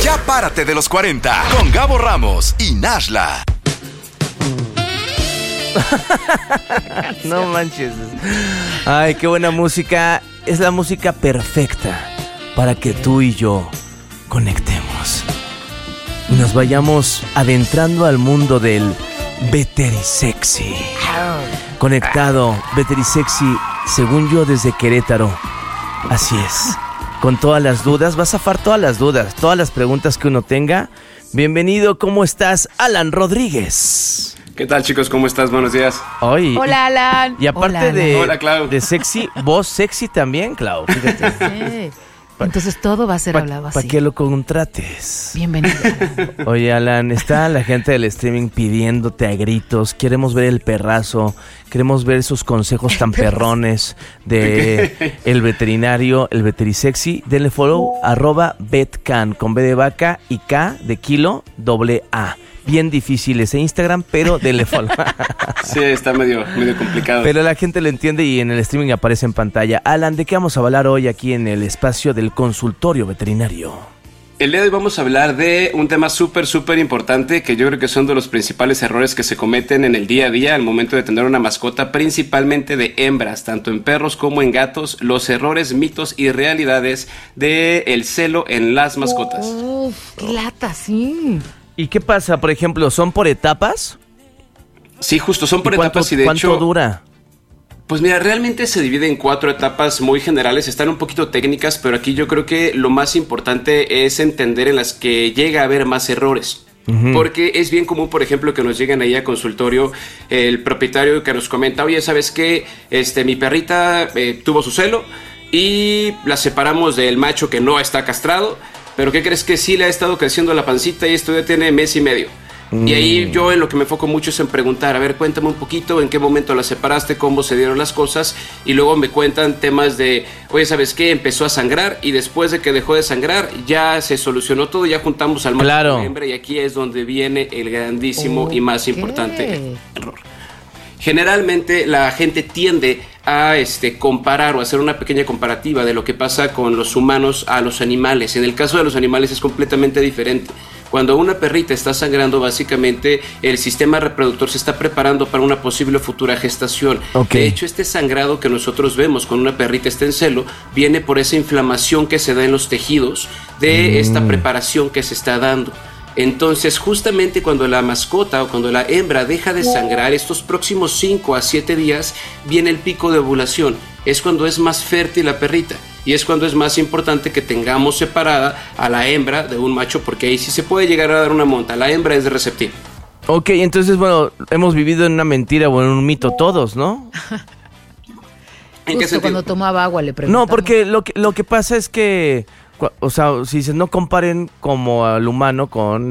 Ya párate de los 40 con Gabo Ramos y Nashla. No manches. Ay, qué buena música. Es la música perfecta para que tú y yo conectemos y nos vayamos adentrando al mundo del Veterisexy. Conectado, Veterisexy, según yo, desde Querétaro. Así es. Con todas las dudas, vas a zafar todas las dudas, todas las preguntas que uno tenga. Bienvenido, ¿cómo estás? Alan Rodríguez. ¿Qué tal, chicos? ¿Cómo estás? Buenos días. Hoy, Hola, Alan. y aparte Hola, Alan. Hola, Clau. de sexy, voz sexy también, Clau. Fíjate. Sí. Entonces todo va a ser hablado así. Para que lo contrates. Bienvenido. Oye, Alan, está la gente del streaming pidiéndote a gritos. Queremos ver el perrazo. Queremos ver esos consejos tan perrones de el veterinario, el Veterisexy. Denle follow, @betcan, con B de vaca y K de kilo, AA. Bien difícil ese Instagram, pero denle follow. Sí, está medio complicado. Pero la gente lo entiende y en el streaming aparece en pantalla. Alan, ¿de qué vamos a hablar hoy aquí en el espacio del consultorio veterinario? El día de hoy vamos a hablar de un tema súper importante que yo creo que son de los principales errores que se cometen en el día a día al momento de tener una mascota, principalmente de hembras, tanto en perros como en gatos, los errores, mitos y realidades del celo en las mascotas. Uf, qué lata, sí. ¿Y qué pasa? Por ejemplo, ¿son por etapas? Sí, justo, son por ¿Y etapas y de ¿cuánto hecho... dura? Pues mira, realmente se divide en 4 etapas muy generales, están un poquito técnicas, pero aquí yo creo que lo más importante es entender en las que llega a haber más errores. Porque es bien común, por ejemplo, que nos lleguen ahí a consultorio el propietario que nos comenta, oye, ¿sabes qué? Mi perrita tuvo su celo y la separamos del macho que no está castrado, pero ¿qué crees? Que sí le ha estado creciendo la pancita y esto ya tiene mes y medio. Y ahí yo en lo que me enfoco mucho es en preguntar, a ver, cuéntame un poquito en qué momento la separaste, cómo se dieron las cosas, y luego me cuentan temas de, oye, ¿sabes qué? Empezó a sangrar y después de que dejó de sangrar ya se solucionó todo, ya juntamos al macho con la hembra, y aquí es donde viene el grandísimo y más importante error. Generalmente la gente tiende a comparar o hacer una pequeña comparativa de lo que pasa con los humanos a los animales. En el caso de los animales es completamente diferente. Cuando una perrita está sangrando, básicamente el sistema reproductor se está preparando para una posible futura gestación. Okay. De hecho, este sangrado que nosotros vemos cuando una perrita está en celo viene por esa inflamación que se da en los tejidos de esta preparación que se está dando. Entonces, justamente cuando la mascota o cuando la hembra deja de sangrar, estos próximos 5 a 7 días viene el pico de ovulación. Es cuando es más fértil la perrita y es cuando es más importante que tengamos separada a la hembra de un macho, porque ahí sí se puede llegar a dar una monta. La hembra es receptiva. Ok, entonces, bueno, hemos vivido en una mentira o en un mito todos, ¿no? ¿En qué Justo sentido? cuando tomaba agua le preguntamos. No, porque lo que pasa es que, o sea, si dices no comparen como al humano con